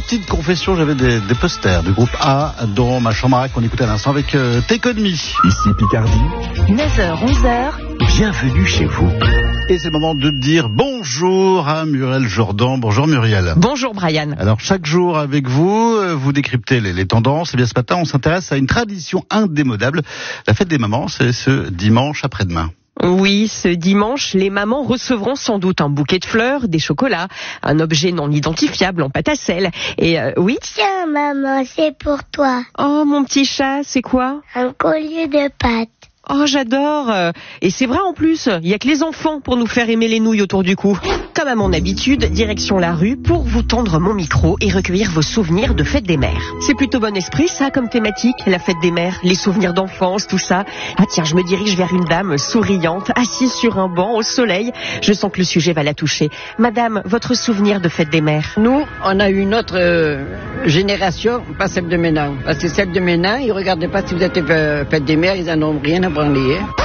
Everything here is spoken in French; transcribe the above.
petite confession, j'avais des posters du groupe A dans ma chambre à qu'on écoutait à l'instant avec Take On Me. Ici Picardie, 9h, 11h. bienvenue chez vous. Et c'est le moment de dire bonjour à Muriel Jourdan. Bonjour Muriel. Bonjour Brian. Alors chaque jour avec vous, vous décryptez les tendances. Et bien ce matin, on s'intéresse à une tradition indémodable. La fête des mamans, c'est ce dimanche après-demain. Oui, ce dimanche, les mamans recevront sans doute un bouquet de fleurs, des chocolats, un objet non identifiable en pâte à sel. Et oui. Tiens, maman, c'est pour toi. Oh, mon petit chat, c'est quoi? Un collier de pâtes. Oh, j'adore. Et c'est vrai en plus, il y a que les enfants pour nous faire aimer les nouilles autour du cou. Comme à mon habitude, direction la rue pour vous tendre mon micro et recueillir vos souvenirs de fête des mères. C'est plutôt bon esprit ça comme thématique, la fête des mères, les souvenirs d'enfance, tout ça. Ah tiens, je me dirige vers une dame souriante, assise sur un banc au soleil. Je sens que le sujet va la toucher. Madame, votre souvenir de fête des mères? Nous, on a eu une autre génération, pas celle de maintenant. Parce que celle de maintenant, ils ne regardaient pas si vous êtes fête des mères, ils n'en ont rien à branler. Hein.